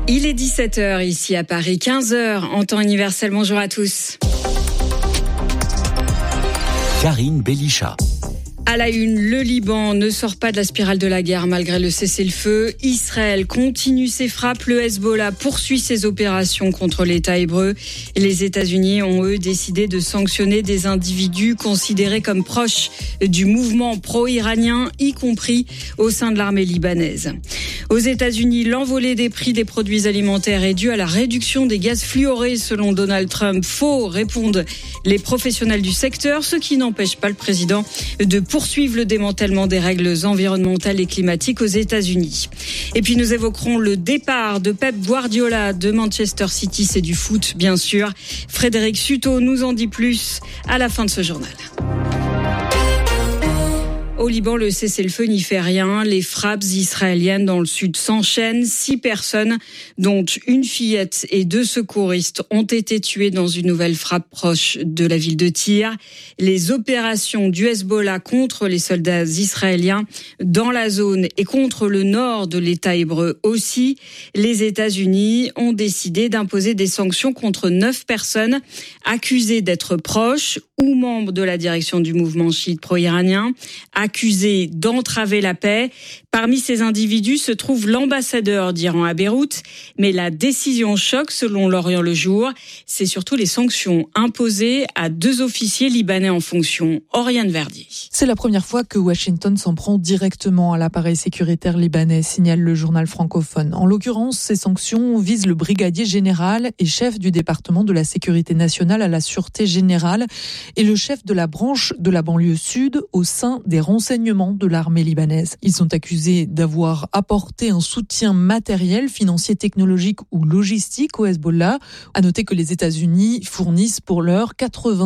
Il est 17h ici à Paris, 15h en temps universel. Bonjour à tous. Karine Bélichat. À la une, le Liban ne sort pas de la spirale de la guerre malgré le cessez-le-feu. Israël continue ses frappes. Le Hezbollah poursuit ses opérations contre l'État hébreu. Les États-Unis ont, eux, décidé de sanctionner des individus considérés comme proches du mouvement pro-iranien, y compris au sein de l'armée libanaise. Aux États-Unis, l'envolée des prix des produits alimentaires est due à la réduction des gaz fluorés, selon Donald Trump. Faux, répondent les professionnels du secteur, ce qui n'empêche pas le président de poursuivre le démantèlement des règles environnementales et climatiques aux États-Unis. Et puis nous évoquerons le départ de Pep Guardiola de Manchester City, c'est du foot bien sûr. Frédéric Suto nous en dit plus à la fin de ce journal. Au Liban, le cessez-le-feu n'y fait rien. Les frappes israéliennes dans le sud s'enchaînent. 6 personnes, dont une fillette et 2 secouristes, ont été tuées dans une nouvelle frappe proche de la ville de Tyr. Les opérations du Hezbollah contre les soldats israéliens dans la zone et contre le nord de l'État hébreu aussi. Les États-Unis ont décidé d'imposer des sanctions contre 9 personnes accusées d'être proches ou membres de la direction du mouvement chiite pro-iranien, accusés d'entraver la paix. Parmi ces individus se trouve l'ambassadeur d'Iran à Beyrouth. Mais la décision choque, selon l'Orient le Jour. C'est surtout les sanctions imposées à 2 officiers libanais en fonction. Oriane Verdier. C'est la première fois que Washington s'en prend directement à l'appareil sécuritaire libanais, signale le journal francophone. En l'occurrence, ces sanctions visent le brigadier général et chef du département de la sécurité nationale à la Sûreté générale et le chef de la branche de la banlieue sud au sein des renseignements de l'armée libanaise. Ils sont accusés d'avoir apporté un soutien matériel, financier, technologique ou logistique au Hezbollah. À noter que les États-Unis fournissent pour l'heure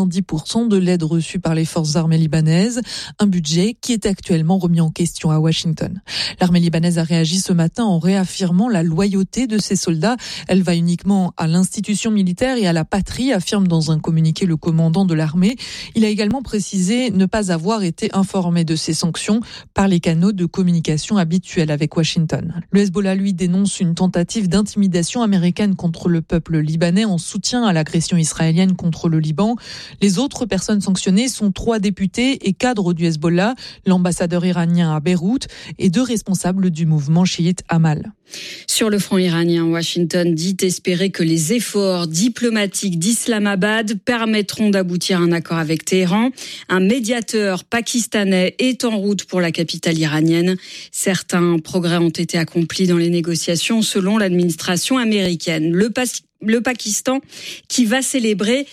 90% de l'aide reçue par les forces armées libanaises, un budget qui est actuellement remis en question à Washington. L'armée libanaise a réagi ce matin en réaffirmant la loyauté de ses soldats. Elle va uniquement à l'institution militaire et à la patrie, affirme dans un communiqué le commandant de l'armée. Il a également précisé ne pas avoir été informé de ces sanctions par les canaux de communication habituels avec Washington. Le Hezbollah, lui, dénonce une tentative d'intimidation américaine contre le peuple libanais en soutien à l'agression israélienne contre le Liban. Les autres personnes sanctionnées sont 3 députés et cadres du Hezbollah, l'ambassadeur iranien à Beyrouth et 2 responsables du mouvement chiite Amal. Sur le front iranien, Washington dit espérer que les efforts diplomatiques d'Islamabad permettront d'aboutir à un accord avec Téhéran. Un médiateur pakistanais est en route pour la capitale iranienne. Certains progrès ont été accomplis dans les négociations selon l'administration américaine. Le Pakistan qui va célébrer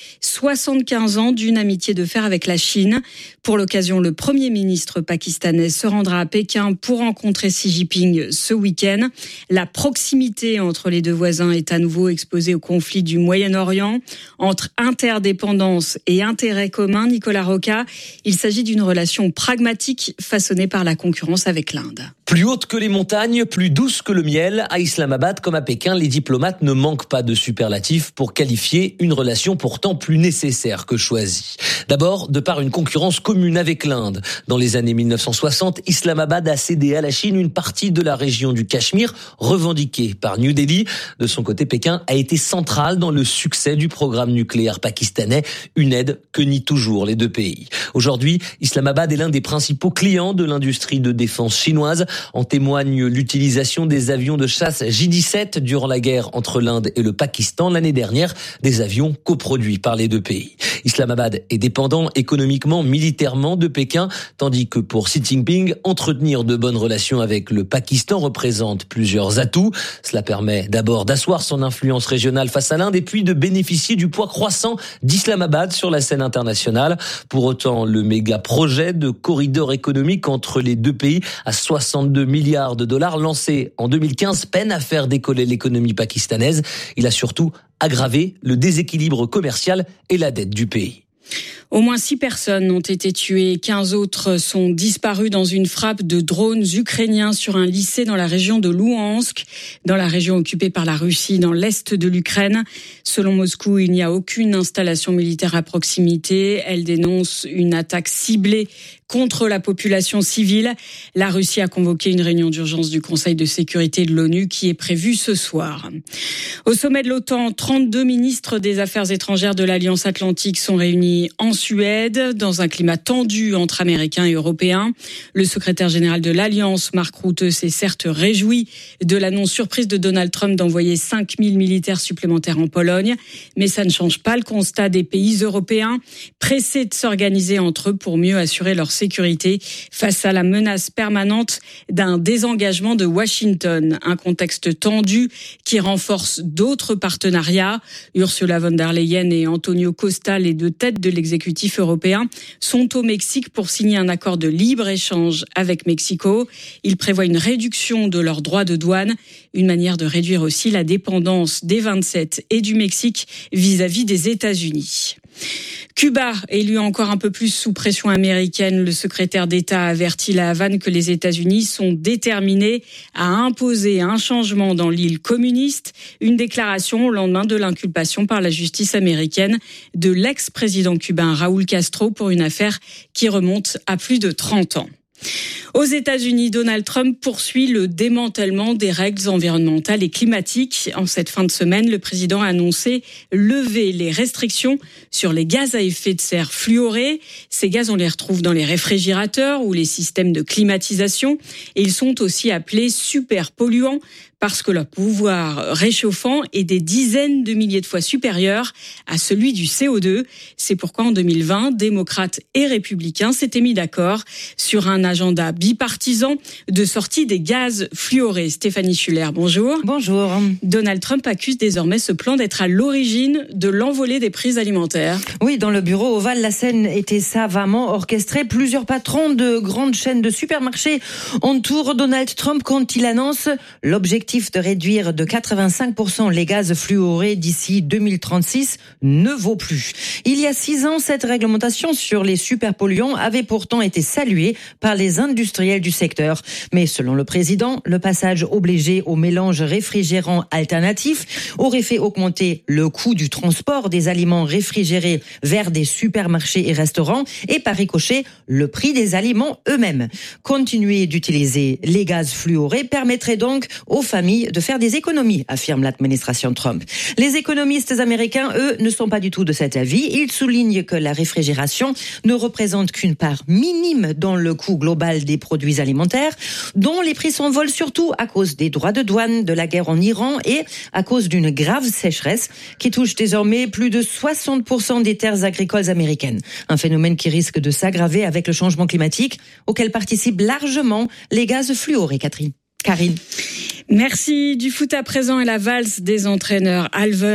75 ans d'une amitié de fer avec la Chine. Pour l'occasion, le Premier ministre pakistanais se rendra à Pékin pour rencontrer Xi Jinping ce week-end. La proximité entre les 2 voisins est à nouveau exposée au conflit du Moyen-Orient. Entre interdépendance et intérêts communs, Nicolas Roca, il s'agit d'une relation pragmatique façonnée par la concurrence avec l'Inde. Plus haute que les montagnes, plus douce que le miel, à Islamabad comme à Pékin, les diplomates ne manquent pas de superlatifs pour qualifier une relation pourtant plus nécessaire que choisie. D'abord, de par une concurrence commune avec l'Inde. Dans les années 1960, Islamabad a cédé à la Chine une partie de la région du Cachemire, revendiquée par New Delhi. De son côté, Pékin a été central dans le succès du programme nucléaire pakistanais, une aide que nient toujours les 2 pays. Aujourd'hui, Islamabad est l'un des principaux clients de l'industrie de défense chinoise. En témoigne l'utilisation des avions de chasse J-17 durant la guerre entre l'Inde et le Pakistan l'année dernière, des avions coproduits par les 2 pays. Islamabad est dépendant économiquement, militairement de Pékin, tandis que pour Xi Jinping, entretenir de bonnes relations avec le Pakistan représente plusieurs atouts. Cela permet d'abord d'asseoir son influence régionale face à l'Inde et puis de bénéficier du poids croissant d'Islamabad sur la scène internationale. Pour autant, le méga projet de corridor économique entre les 2 pays à 62 milliards de dollars lancé en 2015 peine à faire décoller l'économie pakistanaise. Il a surtout aggravé le déséquilibre commercial et la dette du pays. Au moins 6 personnes ont été tuées, 15 autres sont disparues dans une frappe de drones ukrainiens sur un lycée dans la région de Louhansk, dans la région occupée par la Russie, dans l'est de l'Ukraine. Selon Moscou, il n'y a aucune installation militaire à proximité. Elle dénonce une attaque ciblée contre la population civile. La Russie a convoqué une réunion d'urgence du Conseil de sécurité de l'ONU qui est prévue ce soir. Au sommet de l'OTAN, 32 ministres des Affaires étrangères de l'Alliance Atlantique sont réunis en Suède dans un climat tendu entre Américains et Européens. Le secrétaire général de l'Alliance, Mark Rutte, s'est certes réjoui de l'annonce surprise de Donald Trump d'envoyer 5000 militaires supplémentaires en Pologne. Mais ça ne change pas le constat des pays européens pressés de s'organiser entre eux pour mieux assurer leur sécurité face à la menace permanente d'un désengagement de Washington. Un contexte tendu qui renforce d'autres partenariats. Ursula von der Leyen et Antonio Costa, les deux têtes de l'exécutif européen, sont au Mexique pour signer un accord de libre-échange avec Mexico. Ils prévoient une réduction de leurs droits de douane, une manière de réduire aussi la dépendance des 27 et du Mexique vis-à-vis des États-Unis. Cuba, élu encore un peu plus sous pression américaine, le secrétaire d'État a averti à Havane que les États-Unis sont déterminés à imposer un changement dans l'île communiste. Une déclaration au lendemain de l'inculpation par la justice américaine de l'ex-président cubain Raúl Castro pour une affaire qui remonte à plus de 30 ans. Aux États-Unis, Donald Trump poursuit le démantèlement des règles environnementales et climatiques. En cette fin de semaine, le président a annoncé lever les restrictions sur les gaz à effet de serre fluorés. Ces gaz, on les retrouve dans les réfrigérateurs ou les systèmes de climatisation. Et ils sont aussi appelés super polluants parce que leur pouvoir réchauffant est des dizaines de milliers de fois supérieur à celui du CO2. C'est pourquoi en 2020, démocrates et républicains s'étaient mis d'accord sur un agenda bipartisan de sortie des gaz fluorés. Stéphanie Schuller, bonjour. Bonjour. Donald Trump accuse désormais ce plan d'être à l'origine de l'envolée des prix alimentaires. Oui, dans le bureau ovale, la scène était savamment orchestrée. Plusieurs patrons de grandes chaînes de supermarchés entourent Donald Trump quand il annonce l'objectif de réduire de 85% les gaz fluorés d'ici 2036 ne vaut plus. Il y a 6 ans, cette réglementation sur les superpolluants avait pourtant été saluée par les industriels du secteur. Mais selon le président, le passage obligé au mélange réfrigérant alternatif aurait fait augmenter le coût du transport des aliments réfrigérés vers des supermarchés et restaurants et par ricochet, le prix des aliments eux-mêmes. Continuer d'utiliser les gaz fluorés permettrait donc aux familles de faire des économies, affirme l'administration Trump. Les économistes américains, eux, ne sont pas du tout de cet avis. Ils soulignent que la réfrigération ne représente qu'une part minime dans le coût global des produits alimentaires, dont les prix s'envolent surtout à cause des droits de douane, de la guerre en Iran et à cause d'une grave sécheresse qui touche désormais plus de 60% des terres agricoles américaines. Un phénomène qui risque de s'aggraver avec le changement climatique auquel participent largement les gaz fluorés, Karine. Merci. Du foot à présent et la valse des entraîneurs.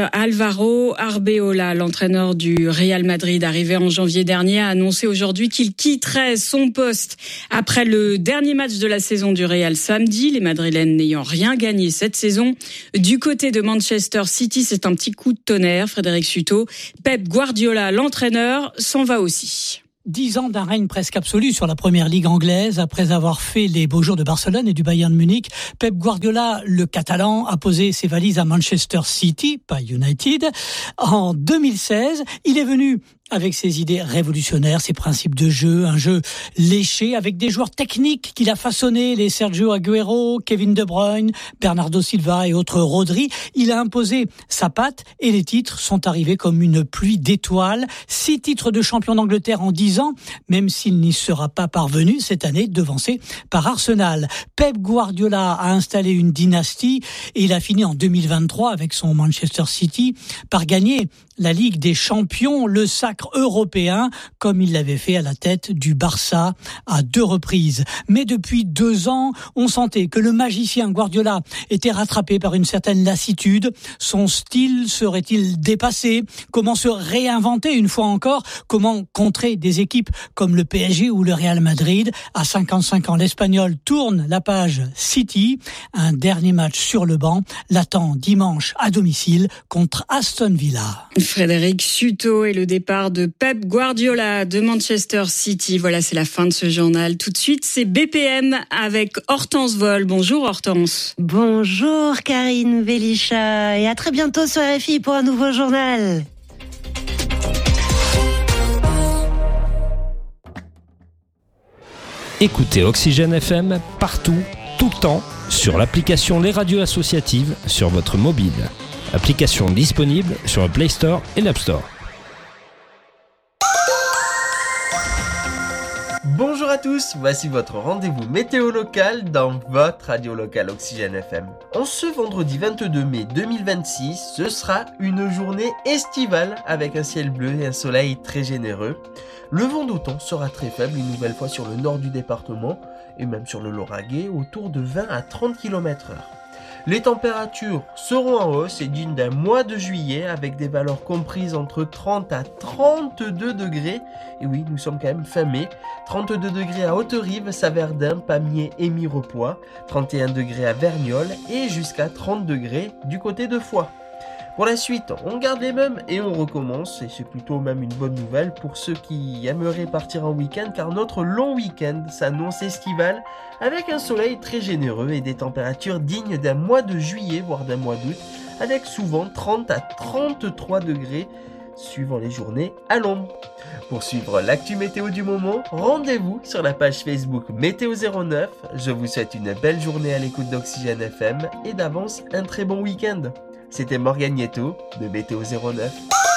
Alvaro Arbeloa, l'entraîneur du Real Madrid, arrivé en janvier dernier, a annoncé aujourd'hui qu'il quitterait son poste après le dernier match de la saison du Real samedi, les Madrilènes n'ayant rien gagné cette saison. Du côté de Manchester City, c'est un petit coup de tonnerre, Frédéric Suto. Pep Guardiola, l'entraîneur, s'en va aussi. 10 ans d'un règne presque absolu sur la première ligue anglaise. Après avoir fait les beaux jours de Barcelone et du Bayern Munich, Pep Guardiola, le Catalan, a posé ses valises à Manchester City, pas United. En 2016, il est venu avec ses idées révolutionnaires, ses principes de jeu, un jeu léché avec des joueurs techniques qu'il a façonnés, les Sergio Aguero, Kevin De Bruyne, Bernardo Silva et autres Rodri. Il a imposé sa patte et les titres sont arrivés comme une pluie d'étoiles. 6 titres de champion d'Angleterre en 10 ans, même s'il n'y sera pas parvenu cette année, devancé par Arsenal. Pep Guardiola a installé une dynastie et il a fini en 2023 avec son Manchester City par gagner la Ligue des Champions, le sacre européen, comme il l'avait fait à la tête du Barça à 2 reprises. Mais depuis 2 ans, on sentait que le magicien Guardiola était rattrapé par une certaine lassitude. Son style serait-il dépassé? Comment se réinventer une fois encore? Comment contrer des équipes comme le PSG ou le Real Madrid? À 55 ans, l'Espagnol tourne la page City. Un dernier match sur le banc l'attend dimanche à domicile contre Aston Villa. Frédéric Suto et le départ de Pep Guardiola de Manchester City. Voilà, c'est la fin de ce journal. Tout de suite, c'est BPM avec Hortense Vol. Bonjour Hortense. Bonjour Karine Bélicha et à très bientôt sur RFI pour un nouveau journal. Écoutez Oxygène FM partout, tout le temps, sur l'application Les Radios Associatives sur votre mobile. Application disponible sur le Play Store et l'App Store. Bonjour à tous, voici votre rendez-vous météo local dans votre radio locale Oxygène FM. En ce vendredi 22 mai 2026, ce sera une journée estivale avec un ciel bleu et un soleil très généreux. Le vent d'automne sera très faible une nouvelle fois sur le nord du département et même sur le Lauragais autour de 20 à 30 km/h. Les températures seront en hausse et dignes d'un mois de juillet avec des valeurs comprises entre 30 à 32 degrés. Et oui, nous sommes quand même fin mai. 32 degrés à Haute-Rive, Saverdin, Pamiers et Mirepoix. 31 degrés à Verniolle et jusqu'à 30 degrés du côté de Foix. Pour la suite, on garde les mêmes et on recommence. Et c'est plutôt même une bonne nouvelle pour ceux qui aimeraient partir en week-end car notre long week-end s'annonce estival avec un soleil très généreux et des températures dignes d'un mois de juillet voire d'un mois d'août avec souvent 30 à 33 degrés suivant les journées à l'ombre. Pour suivre l'actu météo du moment, rendez-vous sur la page Facebook Météo 09. Je vous souhaite une belle journée à l'écoute d'Oxygène FM et d'avance un très bon week-end. C'était Morgan Nieto de Météo 09.